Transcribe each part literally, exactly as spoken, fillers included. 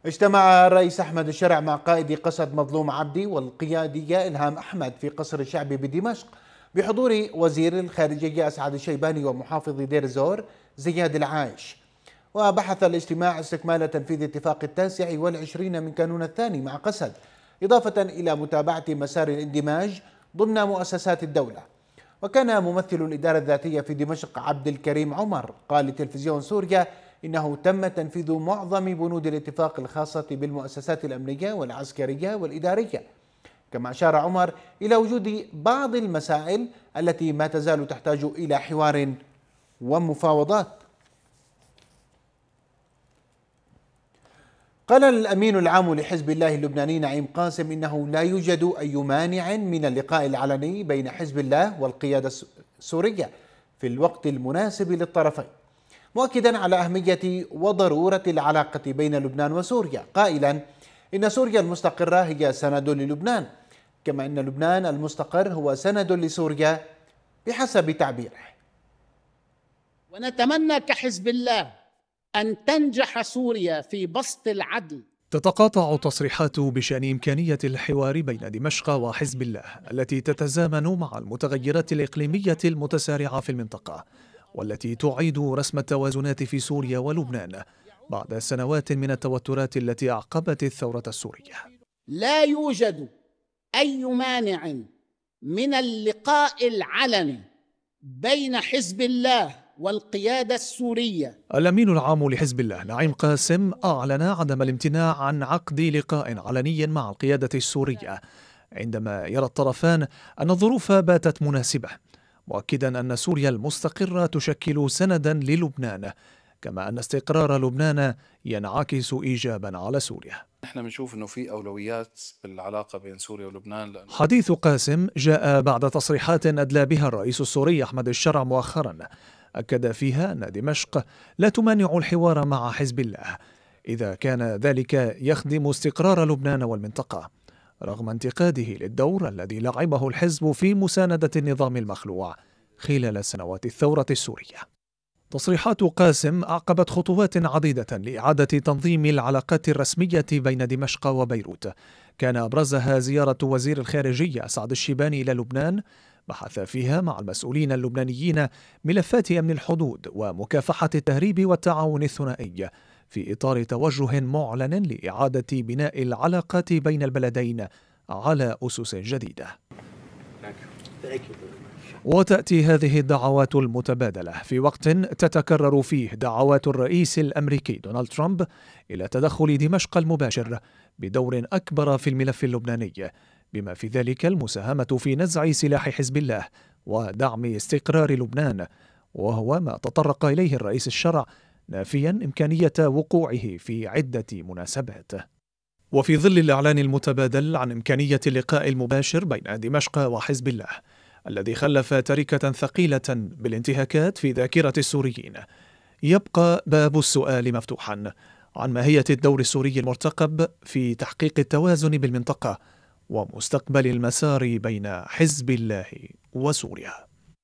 اجتمع الرئيس أحمد الشرع مع قائد قسد مظلوم عبدي والقيادية إلهام أحمد في قصر الشعبي بدمشق بحضور وزير الخارجية أسعد الشيباني ومحافظ دير الزور زياد العايش. وبحث الاجتماع استكمال تنفيذ اتفاق التاسع والعشرين من كانون الثاني مع قسد، إضافة إلى متابعة مسار الاندماج ضمن مؤسسات الدولة. وكان ممثل الإدارة الذاتية في دمشق عبد الكريم عمر قال لتلفزيون سوريا إنه تم تنفيذ معظم بنود الاتفاق الخاصة بالمؤسسات الأمنية والعسكرية والإدارية. كما أشار عمر إلى وجود بعض المسائل التي ما تزال تحتاج إلى حوار ومفاوضات. قال الأمين العام لحزب الله اللبناني نعيم قاسم إنه لا يوجد أي مانع من اللقاء العلني بين حزب الله والقيادة السورية في الوقت المناسب للطرفين، مؤكدا على أهمية وضرورة العلاقة بين لبنان وسوريا، قائلا إن سوريا المستقرة هي سند للبنان، كما أن لبنان المستقر هو سند لسوريا بحسب تعبيره. ونتمنى كحزب الله أن تنجح سوريا في بسط العدل. تتقاطع تصريحات بشأن إمكانية الحوار بين دمشق وحزب الله التي تتزامن مع المتغيرات الإقليمية المتسارعة في المنطقة، والتي تعيد رسم التوازنات في سوريا ولبنان بعد سنوات من التوترات التي أعقبت الثورة السورية. لا يوجد أي مانع من اللقاء العلني بين حزب الله والقيادة السورية. الأمين العام لحزب الله نعيم قاسم أعلن عدم الامتناع عن عقد لقاء علني مع القيادة السورية عندما يرى الطرفان أن الظروف باتت مناسبة، مؤكدا أن سوريا المستقرة تشكل سندا للبنان، كما أن استقرار لبنان ينعكس إيجابا على سوريا. نحن بنشوف انه في اولويات بالعلاقه بين سوريا ولبنان. لأنه حديث قاسم جاء بعد تصريحات أدلى بها الرئيس السوري أحمد الشرع مؤخرا، أكد فيها أن دمشق لا تمانع الحوار مع حزب الله إذا كان ذلك يخدم استقرار لبنان والمنطقة، رغم انتقاده للدور الذي لعبه الحزب في مساندة النظام المخلوع خلال سنوات الثورة السورية. تصريحات قاسم أعقبت خطوات عديدة لإعادة تنظيم العلاقات الرسمية بين دمشق وبيروت، كان أبرزها زيارة وزير الخارجية أسعد الشيباني إلى لبنان، بحث فيها مع المسؤولين اللبنانيين ملفات أمن الحدود ومكافحة التهريب والتعاون الثنائي في إطار توجه معلن لإعادة بناء العلاقات بين البلدين على أسس جديدة. وتأتي هذه الدعوات المتبادلة في وقت تتكرر فيه دعوات الرئيس الأمريكي دونالد ترامب إلى تدخل دمشق المباشر بدور أكبر في الملف اللبناني، بما في ذلك المساهمة في نزع سلاح حزب الله ودعم استقرار لبنان، وهو ما تطرق إليه الرئيس الشرع نافيا إمكانية وقوعه في عدة مناسبات. وفي ظل الإعلان المتبادل عن إمكانية اللقاء المباشر بين دمشق وحزب الله الذي خلف تركة ثقيلة بالانتهاكات في ذاكرة السوريين، يبقى باب السؤال مفتوحا عن ماهية الدور السوري المرتقب في تحقيق التوازن بالمنطقة ومستقبل المسار بين حزب الله وسوريا.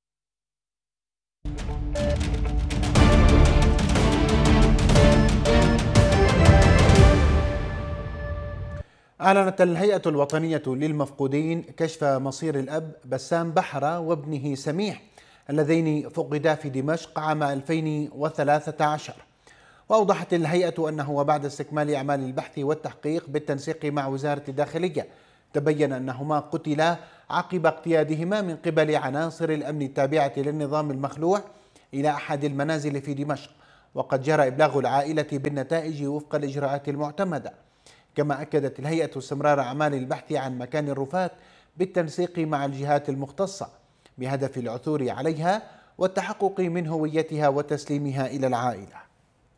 أعلنت الهيئة الوطنية للمفقودين كشف مصير الأب بسام بحرة وابنه سميح اللذين فقدا في دمشق عام ألفين وثلاثة عشر. وأوضحت الهيئة أنه وبعد استكمال أعمال البحث والتحقيق بالتنسيق مع وزارة الداخلية تبين أنهما قتلا عقب اقتيادهما من قبل عناصر الأمن التابعة للنظام المخلوع إلى أحد المنازل في دمشق، وقد جرى إبلاغ العائلة بالنتائج وفق الإجراءات المعتمدة. كما أكدت الهيئة استمرار أعمال البحث عن مكان الرفات بالتنسيق مع الجهات المختصة بهدف العثور عليها والتحقق من هويتها وتسليمها إلى العائلة.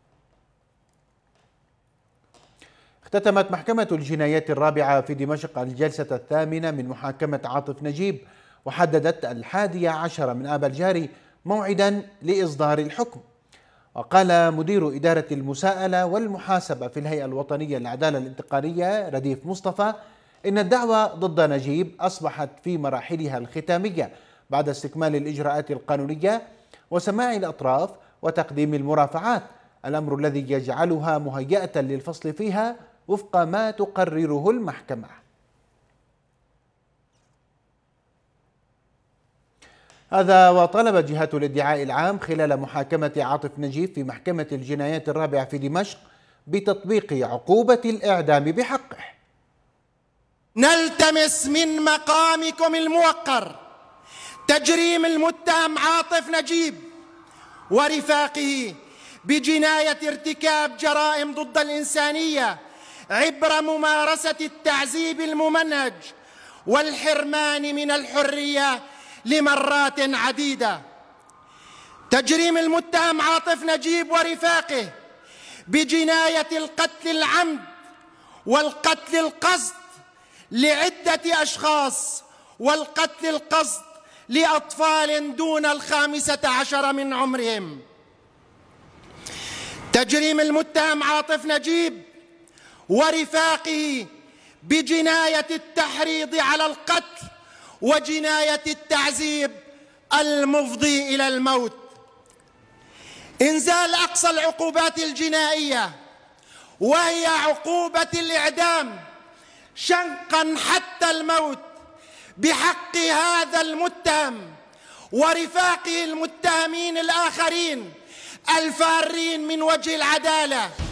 اختتمت محكمة الجنايات الرابعة في دمشق الجلسة الثامنة من محاكمة عاطف نجيب، وحددت الحادية عشر من آب الجاري موعدا لإصدار الحكم. وقال مدير إدارة المساءلة والمحاسبة في الهيئة الوطنية للعدالة الانتقالية رديف مصطفى إن الدعوة ضد نجيب أصبحت في مراحلها الختامية بعد استكمال الإجراءات القانونية وسماع الأطراف وتقديم المرافعات، الأمر الذي يجعلها مهيئة للفصل فيها وفق ما تقرره المحكمة. هذا وطلبت جهات الادعاء العام خلال محاكمة عاطف نجيب في محكمة الجنايات الرابعة في دمشق بتطبيق عقوبة الإعدام بحقه. نلتمس من مقامكم الموقر تجريم المتهم عاطف نجيب ورفاقه بجناية ارتكاب جرائم ضد الإنسانية عبر ممارسة التعذيب الممنهج والحرمان من الحرية لمرات عديدة. تجريم المتهم عاطف نجيب ورفاقه بجناية القتل العمد والقتل القصد لعدة أشخاص والقتل القصد لأطفال دون الخامسة عشر من عمرهم. تجريم المتهم عاطف نجيب ورفاقه بجناية التحريض على القتل وجناية التعذيب المفضي إلى الموت. إنزال أقصى العقوبات الجنائية وهي عقوبة الإعدام شنقا حتى الموت بحق هذا المتهم ورفاقه المتهمين الآخرين الفارين من وجه العدالة